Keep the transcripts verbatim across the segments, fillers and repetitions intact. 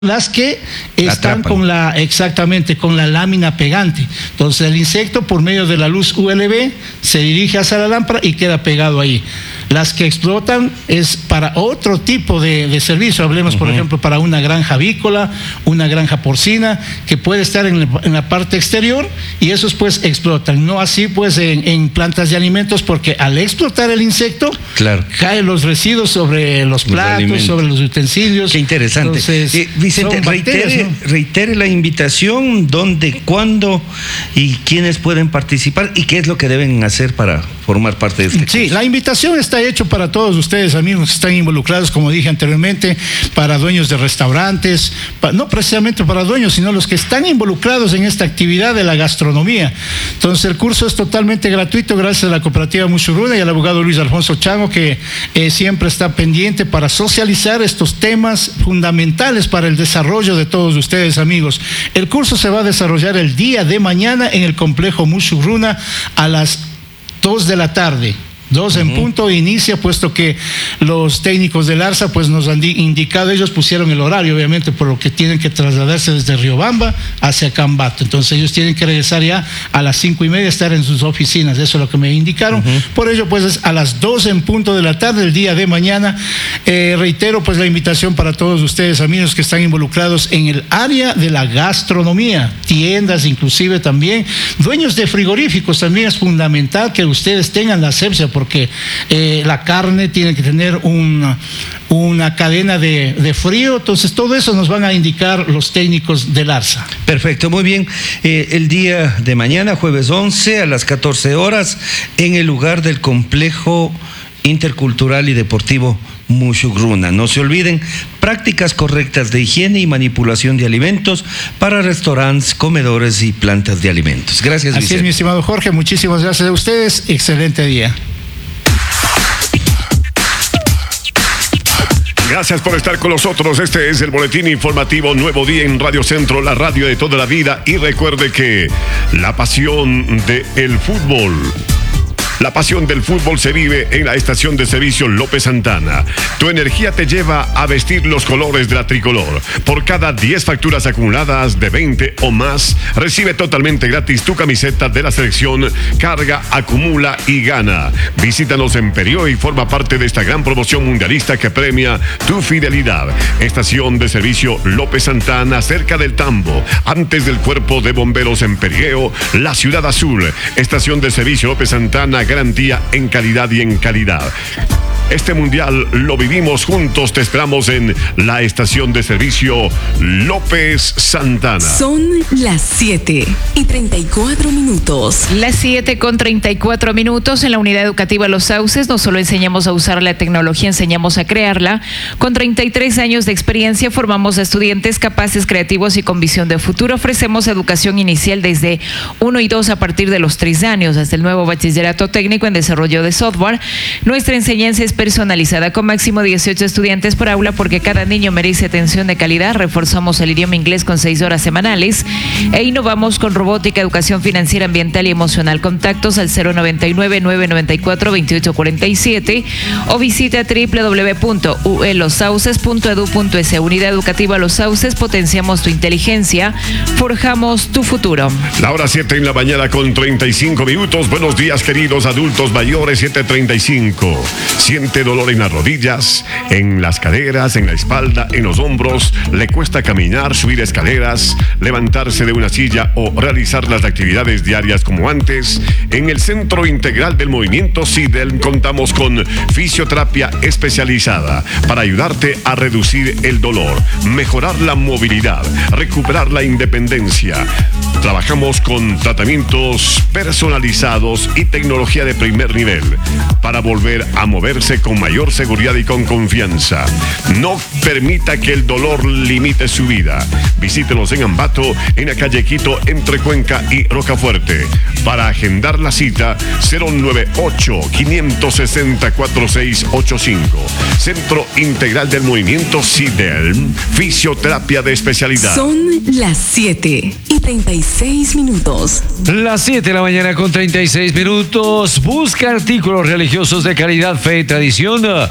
las que están Atrapan. con la, exactamente, con la lámina pegante. Entonces el insecto por medio de la luz U L V se dirige hacia la lámpara y queda pegado ahí. Las que explotan es para otro tipo de, de servicio. Hablemos, uh-huh. por ejemplo, para una granja avícola, una granja porcina, que puede estar en la, en la parte exterior y esos pues explotan. No así pues en, en plantas de alimentos, porque al explotar el insecto, claro. caen los residuos sobre los platos, los sobre los utensilios. Qué interesante. Entonces, eh, Vicente, reitere, ¿no? reitere la invitación, dónde, cuándo y quiénes pueden participar y qué es lo que deben hacer para formar parte de este curso. Sí, la invitación está hecho para todos ustedes, amigos que están involucrados, como dije anteriormente, para dueños de restaurantes, para, no precisamente para dueños, sino los que están involucrados en esta actividad de la gastronomía. Entonces el curso es totalmente gratuito gracias a la cooperativa Musurruna y al abogado Luis Alfonso Chango, que eh, siempre está pendiente para socializar estos temas fundamentales para el desarrollo de todos ustedes, amigos. El curso se va a desarrollar el día de mañana en el complejo Musurruna a las dos de la tarde. Dos en uh-huh. punto inicia, puesto que los técnicos del ARSA pues nos han indicado, ellos pusieron el horario obviamente por lo que tienen que trasladarse desde Riobamba hacia Cambato, entonces ellos tienen que regresar ya a las cinco y media, estar en sus oficinas, eso es lo que me indicaron, uh-huh. por ello pues es a las dos en punto de la tarde el día de mañana. Eh, reitero pues la invitación para todos ustedes, amigos que están involucrados en el área de la gastronomía, tiendas inclusive también, dueños de frigoríficos, también es fundamental que ustedes tengan la asepsia, porque eh, la carne tiene que tener una, una cadena de, de frío, entonces todo eso nos van a indicar los técnicos del ARSA. Perfecto, muy bien. Eh, el día de mañana, jueves once a las catorce horas, en el lugar del complejo intercultural y deportivo Musurruna. No se olviden, prácticas correctas de higiene y manipulación de alimentos para restaurantes, comedores y plantas de alimentos. Gracias, Así Vicente. es, mi estimado Jorge, muchísimas gracias a ustedes, excelente día. Gracias por estar con nosotros. Este es el boletín informativo Nuevo Día en Radio Centro, la radio de toda la vida. Y recuerde que la pasión del fútbol, la pasión del fútbol se vive en la estación de servicio López Santana. Tu energía te lleva a vestir los colores de la tricolor. Por cada diez facturas acumuladas de veinte o más, recibe totalmente gratis tu camiseta de la selección. Carga, acumula y gana. Visítanos en Perio y forma parte de esta gran promoción mundialista que premia tu fidelidad. Estación de servicio López Santana, cerca del Tambo, antes del cuerpo de bomberos en Perieo, la Ciudad Azul. Estación de servicio López Santana, garantía en calidad y en calidad. Este mundial lo vivimos juntos. Te esperamos en la estación de servicio López Santana. Son las siete y treinta y cuatro minutos. Las siete con treinta y cuatro minutos. En la unidad educativa Los Sauces no solo enseñamos a usar la tecnología, enseñamos a crearla. Con treinta y tres años de experiencia formamos a estudiantes capaces, creativos y con visión de futuro. Ofrecemos educación inicial desde uno y dos a partir de los tres años, hasta el nuevo bachillerato técnico en desarrollo de software. Nuestra enseñanza es personalizada con máximo dieciocho estudiantes por aula, porque cada niño merece atención de calidad. Reforzamos el idioma inglés con seis horas semanales e innovamos con robótica, educación financiera, ambiental y emocional. Contactos al cero noventa y nueve, nueve noventa y cuatro, veintiocho cuarenta y siete o visita doble u doble u doble u punto u e los sauces punto edu punto es. Unidad educativa Los Sauces, potenciamos tu inteligencia, forjamos tu futuro. La hora siete en la mañana con treinta y cinco minutos. Buenos días, queridos adultos mayores. Siete treinta y cinco. Siente dolor en las rodillas, en las caderas, en la espalda, en los hombros, le cuesta caminar, subir escaleras, levantarse de una silla o realizar las actividades diarias como antes. En el Centro Integral del Movimiento SIDEL contamos con fisioterapia especializada para ayudarte a reducir el dolor, mejorar la movilidad, recuperar la independencia. Trabajamos con tratamientos personalizados y tecnología de primer nivel para volver a moverse con mayor seguridad y con confianza. No permita que el dolor limite su vida. Visítenos en Ambato, en la calle Quito, entre Cuenca y Rocafuerte. Para agendar la cita, cero nueve ocho, cinco seis cero, cuatro seis ocho cinco. Centro Integral del Movimiento SIDEL, fisioterapia de especialidad. Son las siete y treinta y seis minutos. Las siete de la mañana con treinta y seis minutos. Busca artículos religiosos de calidad, fe y tradición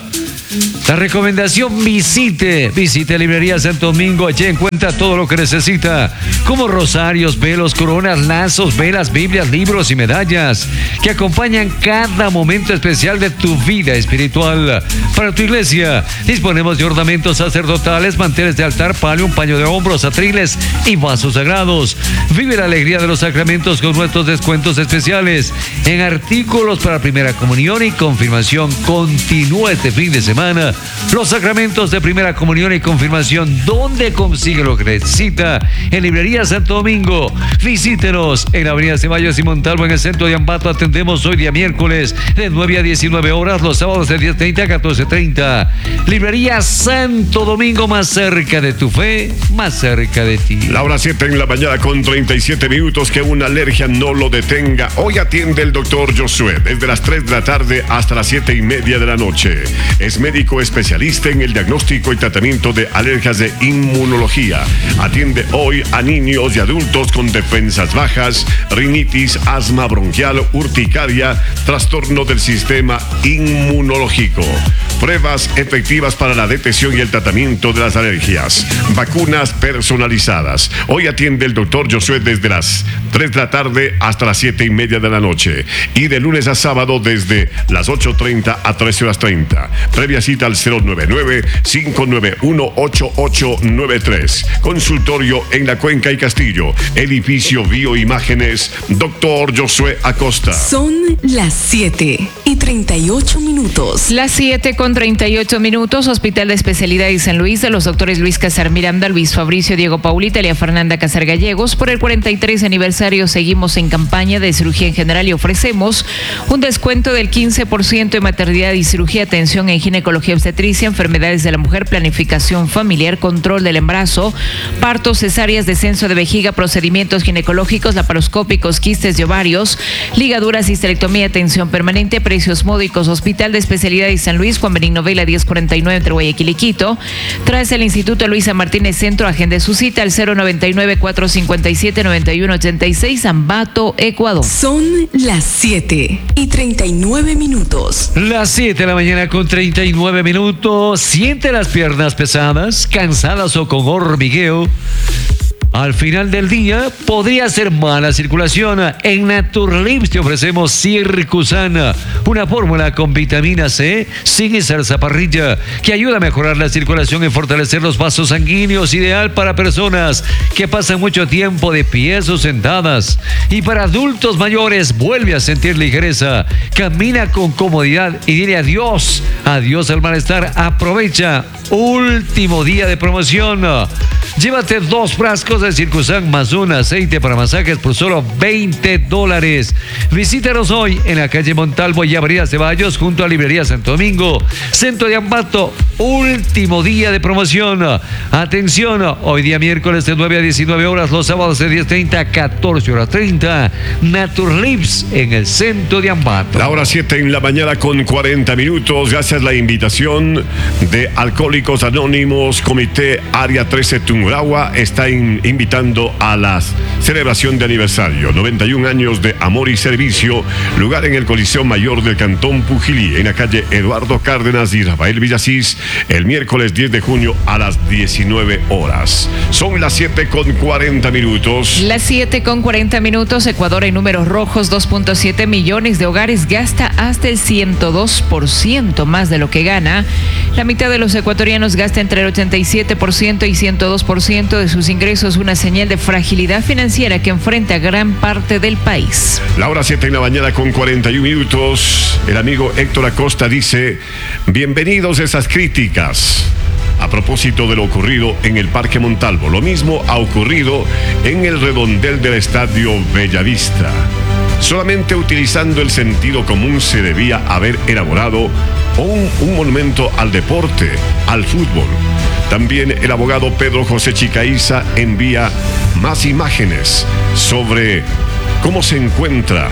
La recomendación, visite, visite Librería Santo Domingo. Allí encuentra todo lo que necesita, como rosarios, velos, coronas, lazos, velas, Biblias, libros y medallas que acompañan cada momento especial de tu vida espiritual. Para tu iglesia, disponemos de ornamentos sacerdotales, manteles de altar, palio, un paño de hombros, atriles y vasos sagrados. Vive la alegría de los sacramentos con nuestros descuentos especiales en artículos para primera comunión y confirmación. Continúa este fin de semana los sacramentos de primera comunión y confirmación. ¿Dónde consigue lo que necesita? En Librería Santo Domingo. Visítenos en la avenida Ceballos y Montalvo, en el centro de Ambato. Atendemos hoy día miércoles de nueve a diecinueve horas, los sábados de diez treinta a catorce treinta. Librería Santo Domingo, más cerca de tu fe, más cerca de ti. La hora siete en la mañana con treinta y siete minutos. Que una alergia no lo detenga. Hoy atiende el doctor Josué desde las tres de la tarde hasta las siete y media de la noche. Es médico especialista en el diagnóstico y tratamiento de alergias de inmunología. Atiende hoy a niños y adultos con defensas bajas, rinitis, asma bronquial, urticaria, trastorno del sistema inmunológico. Pruebas efectivas para la detección y el tratamiento de las alergias. Vacunas personalizadas. Hoy atiende el doctor Josué desde las tres de la tarde hasta las siete y media de la noche. Y de lunes a sábado desde las ocho treinta a trece horas treinta. Previa cita al cero nueve nueve, cinco nueve uno, ocho ocho nueve tres. Consultorio en La Cuenca y Castillo. Edificio Bioimágenes. Doctor Josué Acosta. Son las siete y treinta y ocho minutos. Las siete con treinta y ocho minutos. Hospital de Especialidad de San Luis, de los doctores Luis Casar Miranda, Luis Fabricio, Diego Paulita, Elia Fernanda Casar Gallegos. Por el cuarenta y tres aniversario seguimos en campaña de cirugía en general y ofrecemos un descuento del quince por ciento en maternidad y cirugía, atención en ginecología obstetricia, enfermedades de la mujer, planificación familiar, control del embarazo, partos, cesáreas, descenso de vejiga, procedimientos ginecológicos, laparoscópicos, quistes de ovarios, ligaduras, histerectomía, atención permanente, precios módicos. Hospital de Especialidad de San Luis, Juan Benigno Vela diez cuarenta y nueve entre Guayaquil y Quito. Tras el Instituto Luisa Martínez Centro, agende su cita al cero noventa y nueve, cuatrocientos cincuenta y siete, noventa y uno ochenta y seis, Ambato, Ecuador. Son las siete y treinta y nueve minutos. Las siete de la mañana con treinta y nueve minutos. Siente las piernas pesadas, cansadas o con hormigueo. Al final del día podría ser mala circulación. En Naturlips te ofrecemos Circusana, una fórmula con vitamina C, zinc y zarzaparrilla que ayuda a mejorar la circulación y fortalecer los vasos sanguíneos, ideal para personas que pasan mucho tiempo de pies o sentadas. Y para adultos mayores, vuelve a sentir ligereza, camina con comodidad y dile adiós, adiós al malestar. Aprovecha último día de promoción. Llévate dos frascos de Circusan más un aceite para masajes por solo veinte dólares. Visítanos hoy en la calle Montalvo y Avenida Ceballos junto a Librería Santo Domingo, centro de Ambato. Último día de promoción. Atención, hoy día miércoles de nueve a diecinueve horas, los sábados de diez treinta a catorce horas treinta. Naturlips en el centro de Ambato. La hora siete en la mañana con cuarenta minutos. Gracias a la invitación de Alcohólicos Anónimos, Comité Área trece Tungurahua, está in, invitando a la celebración de aniversario. noventa y un años de amor y servicio. Lugar en el Coliseo Mayor del Cantón Pujilí, en la calle Eduardo Cárdenas y Rafael Villasís, el miércoles diez de junio a las diecinueve horas. Son las siete con cuarenta minutos. Las siete con cuarenta minutos. Ecuador en números rojos, dos punto siete millones de hogares gasta hasta el ciento dos por ciento más de lo que gana. La mitad de los ecuatorianos gasta entre el ochenta y siete por ciento y ciento dos por ciento de sus ingresos, una señal de fragilidad financiera que enfrenta gran parte del país. La hora siete en la mañana con cuarenta y un minutos. El amigo Héctor Acosta dice: bienvenidos a esas críticas a propósito de lo ocurrido en el Parque Montalvo. Lo mismo ha ocurrido en el redondel del Estadio Bellavista. Solamente utilizando el sentido común se debía haber elaborado un, un monumento al deporte, al fútbol. También el abogado Pedro José Chicaiza envía más imágenes sobre cómo se encuentra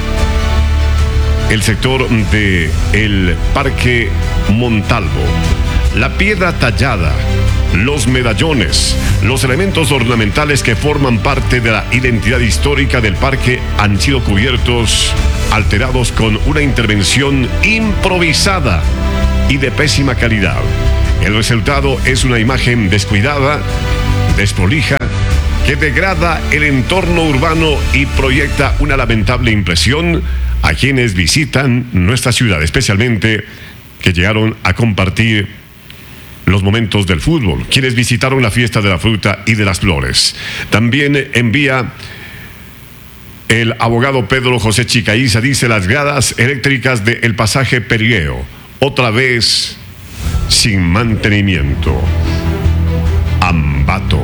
el sector del Parque Montalvo. La piedra tallada, los medallones, los elementos ornamentales que forman parte de la identidad histórica del parque han sido cubiertos, alterados con una intervención improvisada y de pésima calidad. El resultado es una imagen descuidada, desprolija, que degrada el entorno urbano y proyecta una lamentable impresión a quienes visitan nuestra ciudad, especialmente que llegaron a compartir los momentos del fútbol, quienes visitaron la fiesta de la fruta y de las flores. También envía el abogado Pedro José Chicaiza, dice: las gradas eléctricas del pasaje Perigueo, otra vez sin mantenimiento. Ambato,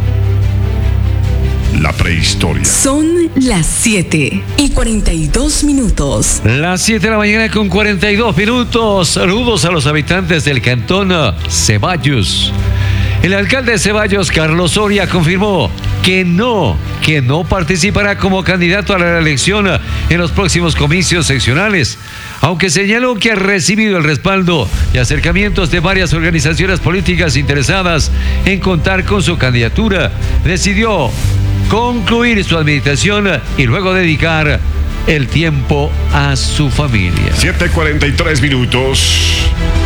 la prehistoria. Son las siete y cuarenta y dos minutos. Las siete de la mañana con cuarenta y dos minutos. Saludos a los habitantes del cantón Ceballos. El alcalde de Ceballos, Carlos Soria, confirmó que no, que no participará como candidato a la elección en los próximos comicios seccionales, aunque señaló que ha recibido el respaldo y acercamientos de varias organizaciones políticas interesadas en contar con su candidatura. Decidió concluir su administración y luego dedicar el tiempo a su familia. siete cuarenta y tres minutos.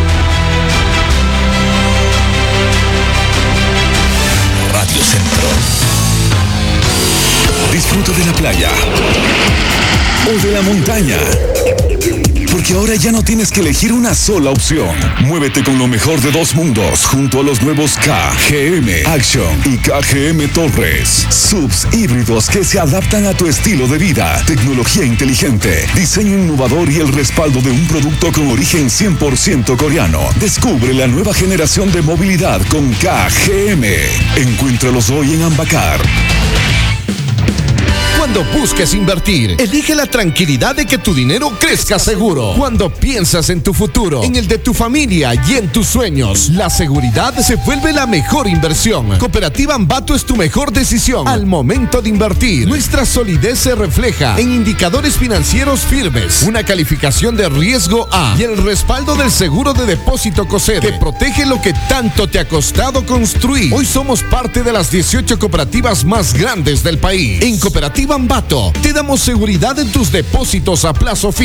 Radio Centro. Disfruta de la playa o de la montaña, porque ahora ya no tienes que elegir una sola opción. Muévete con lo mejor de dos mundos junto a los nuevos K G M Action y K G M Torres. Subs híbridos que se adaptan a tu estilo de vida. Tecnología inteligente, diseño innovador y el respaldo de un producto con origen cien por ciento coreano. Descubre la nueva generación de movilidad con K G M. Encuéntralos hoy en Ambacar. Cuando busques invertir, elige la tranquilidad de que tu dinero crezca seguro. Cuando piensas en tu futuro, en el de tu familia y en tus sueños, la seguridad se vuelve la mejor inversión. Cooperativa Ambato es tu mejor decisión al momento de invertir. Nuestra solidez se refleja en indicadores financieros firmes, una calificación de riesgo A y el respaldo del seguro de depósito COSEDE, que protege lo que tanto te ha costado construir. Hoy somos parte de las dieciocho cooperativas más grandes del país. En Cooperativa Ambato te damos seguridad en tus depósitos a plazo fijo.